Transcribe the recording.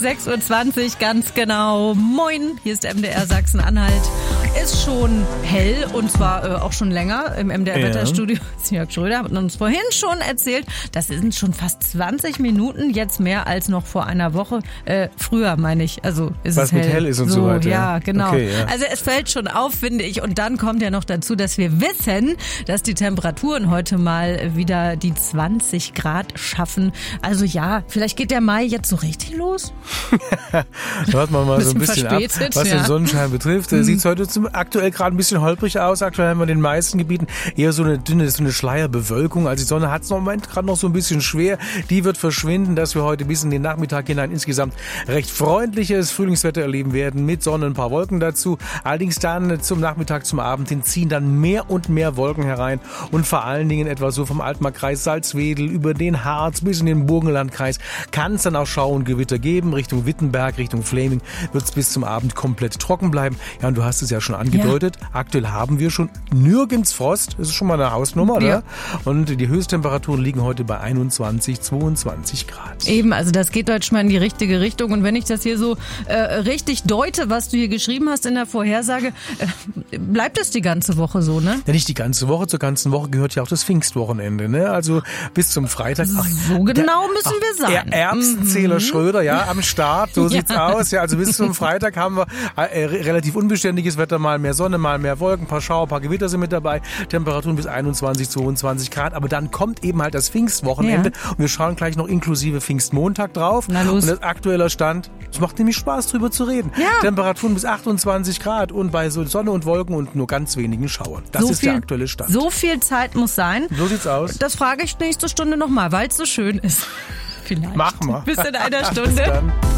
6:20 Uhr, ganz genau. Moin, hier ist MDR Sachsen-Anhalt. Ist schon hell und zwar auch schon länger im MDR-Wetterstudio. Jörg Schröder hat uns vorhin schon erzählt, das sind schon fast 20 Minuten, jetzt mehr als noch vor einer Woche. Früher meine ich, also ist was es hell. Was mit hell ist und so weiter. Ja, genau. Okay, ja. Also es fällt schon auf, finde ich. Und dann kommt ja noch dazu, dass wir wissen, dass die Temperaturen heute mal wieder die 20 Grad schaffen. Also ja, vielleicht geht der Mai jetzt so richtig los. Warten wir mal so ein bisschen ab, was den Sonnenschein betrifft. Sieht es heute aktuell gerade ein bisschen holprig aus. Aktuell haben wir in den meisten Gebieten eher so eine dünne, so eine Schleierbewölkung. Also die Sonne hat es im Moment gerade noch so ein bisschen schwer. Die wird verschwinden, dass wir heute bis in den Nachmittag hinein insgesamt recht freundliches Frühlingswetter erleben werden mit Sonne und ein paar Wolken dazu. Allerdings dann zum Nachmittag, zum Abend hin ziehen dann mehr und mehr Wolken herein und vor allen Dingen etwa so vom Altmarkkreis Salzwedel über den Harz bis in den Burgenlandkreis kann es dann auch Schau und Gewitter geben. Richtung Wittenberg, Richtung Fläming wird es bis zum Abend komplett trocken bleiben. Ja, und du hast es ja schon angedeutet. Ja. Aktuell haben wir schon nirgends Frost. Das ist schon mal eine Hausnummer, oder? Ja. Und die Höchsttemperaturen liegen heute bei 21, 22 Grad. Eben, also das geht heute schon mal in die richtige Richtung. Und wenn ich das hier so richtig deute, was du hier geschrieben hast in der Vorhersage, bleibt es die ganze Woche so, ne? Ja, nicht die ganze Woche. Zur ganzen Woche gehört ja auch das Pfingstwochenende, ne? Also bis zum Freitag. So genau müssen wir sagen. Erbsenzähler Schröder, ja, am Start. So sieht's aus. Ja, also bis zum Freitag haben wir relativ unbeständiges Wetter, mal mehr Sonne, mal mehr Wolken, ein paar Schauer, ein paar Gewitter sind mit dabei. Temperaturen bis 21, 22 Grad. Aber dann kommt eben halt das Pfingstwochenende. Ja. Und wir schauen gleich noch inklusive Pfingstmontag drauf. Na los. Und das aktuelle Stand, es macht nämlich Spaß, drüber zu reden. Ja. Temperaturen bis 28 Grad und bei so Sonne und Wolken und nur ganz wenigen Schauern. Das ist der aktuelle Stand. So viel Zeit muss sein. So sieht's aus. Das frage ich nächste Stunde nochmal, weil es so schön ist. Vielleicht. Machen wir. Bis in einer Stunde. Bis dann.